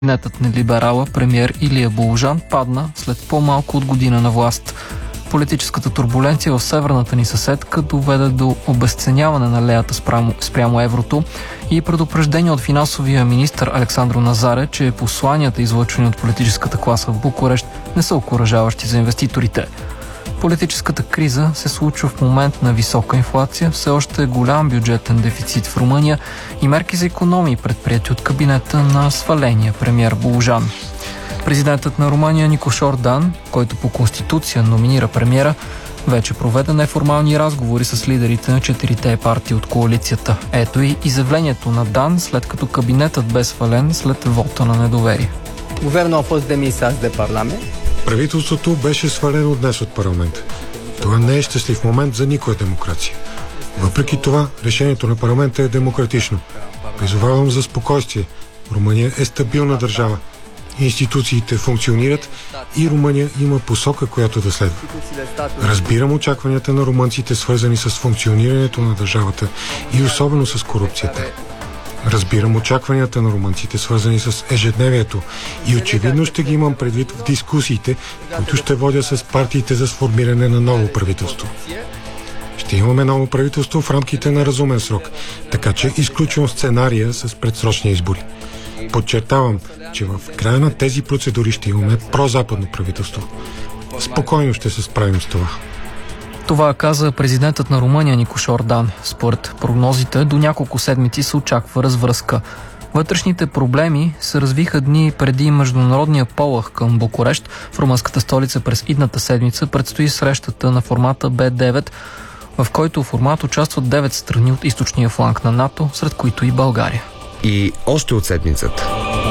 Кабинетът на либерала премиер Илия Болужан падна след по-малко от година на власт. Политическата турбуленция в северната ни съседка доведе до обезценяване на леята спрямо еврото и предупреждение от финансовия министър Александро Назаре, че посланията, излъчвани от политическата класа в Букурещ, не са окуражаващи за инвеститорите. Политическата криза се случва в момент на висока инфлация, все още голям бюджетен дефицит в Румъния и мерки за икономии, предприети от кабинета на сваления премиер Болужан. Президентът на Румъния Никош Ордан, който по конституция номинира премиера, вече проведе неформални разговори с лидерите на 4-те партии от коалицията. Ето и изявлението на Дан, след като кабинетът бе свален след вота на недоверие. Guvernul a fost demis azi de Parlament. Правителството беше свалено днес от парламента. Това не е щастлив момент за никоя демокрация. Въпреки това, решението на парламента е демократично. Призовавам за спокойствие. Румъния е стабилна държава. Институциите функционират и Румъния има посока, която да следва. Разбирам очакванията на румънците, свързани с функционирането на държавата и особено с корупцията. Разбирам очакванията на румънците, свързани с ежедневието, и очевидно ще ги имам предвид в дискусиите, които ще водя с партиите за сформиране на ново правителство. Ще имаме ново правителство в рамките на разумен срок, така че изключвам сценария с предсрочни избори. Подчертавам, че в края на тези процедури ще имаме прозападно правителство. Спокойно ще се справим с това. Това каза президентът на Румъния Никош Ордан. Според прогнозите, до няколко седмици се очаква развръзка. Вътрешните проблеми се развиха дни преди международния полъх към Букурещ. В румънската столица през идната седмица предстои срещата на формата Б9, в който формат участват 9 страни от източния фланг на НАТО, сред които и България. И още от седмицата.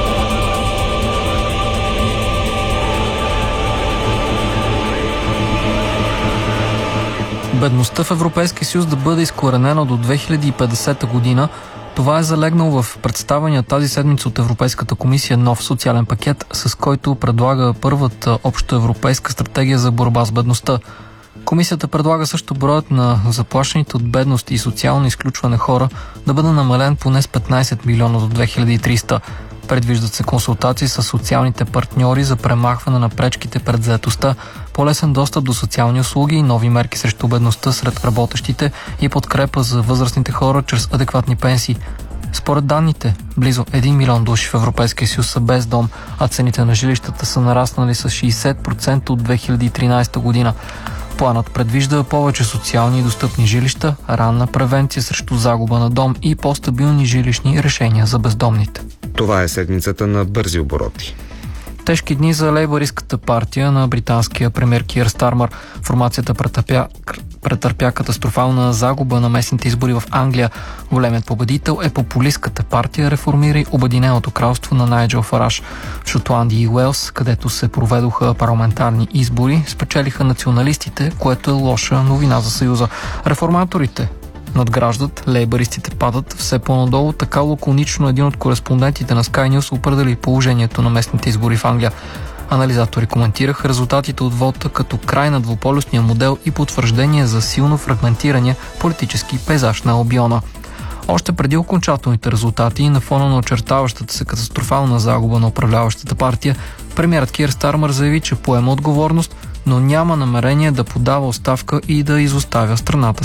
Бедността в Европейския съюз да бъде изкоренена до 2050 година. Това е залегнал в представения тази седмица от Европейската комисия нов социален пакет, с който предлага първата общоевропейска стратегия за борба с бедността. Комисията предлага също броят на заплашените от бедност и социално изключване хора да бъде намален поне с 15 милиона до 2300. Предвиждат се консултации с социалните партньори за премахване на пречките пред заетостта, по-лесен достъп до социални услуги и нови мерки срещу бедността сред работещите и подкрепа за възрастните хора чрез адекватни пенсии. Според данните, близо 1 милион души в Европейския съюз са без дом, а цените на жилищата са нараснали с 60% от 2013 година. Планът предвижда повече социални и достъпни жилища, ранна превенция срещу загуба на дом и по-стабилни жилищни решения за бездомните. Това е седмицата на бързи обороти. Тежки дни за лейбъристската партия на британския премиер Кийър Стармър. Формацията претърпя катастрофална загуба на местните избори в Англия. Големият победител е популистката партия Реформирай Обединеното кралство на Найджел Фараж. В Шотландия и Уелс, където се проведоха парламентарни избори, спечелиха националистите, което е лоша новина за Съюза. Реформаторите надграждат, лейбъристите падат все по-надолу. Така лаконично един от кореспондентите на Sky News определи положението на местните избори в Англия. Анализатори коментираха резултатите от вота като край на двуполюсния модел и потвърждение за силно фрагментирания политически пейзаж на Албиона. Още преди окончателните резултати и на фона на очертаващата се катастрофална загуба на управляващата партия, премиерът Кийър Стармър заяви, че поема отговорност, но няма намерение да подава оставка и да изоставя страната